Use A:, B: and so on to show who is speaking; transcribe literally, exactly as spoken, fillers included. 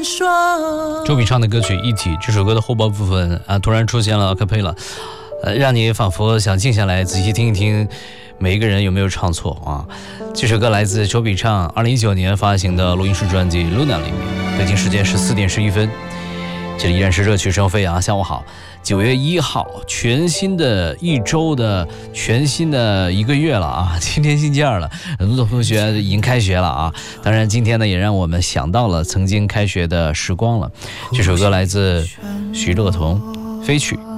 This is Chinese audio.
A: 周笔畅的歌曲《一体》，这首歌的后半部分啊，突然出现了 acapella， 呃，让你仿佛想静下来仔细听一听每一个人有没有唱错啊。这首歌来自周笔畅二零一九年发行的录音室专辑《Luna》里面。北京时间十四点十一分，这里依然是热曲声飞扬。下午好，九月一号，全新的一周的全新的一个月了啊！今天星期二了，很多同学已经开学了啊。当然，今天呢也让我们想到了曾经开学的时光了。这首歌来自徐乐彤，《飞曲》。